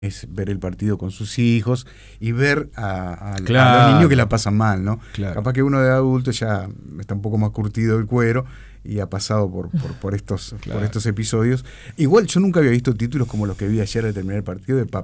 es ver el partido con sus hijos y ver a Claro. los niños que la pasan mal, ¿no? Claro. Capaz que uno de adulto ya está un poco más curtido el cuero y ha pasado por estos Claro. episodios. Igual yo nunca había visto títulos como los que vi ayer de terminar el partido de